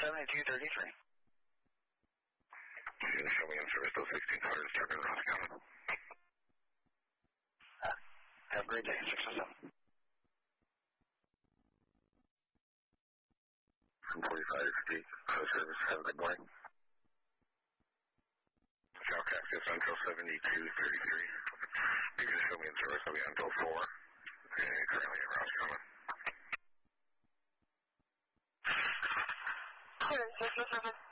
7233. You can show me in service till 1600, start in Ross County. Have a great day, 607. 45 Street, service, have a good morning. South Cactus until 7233. You can show me in service, I'll be until 4. And currently in Ross County. 607.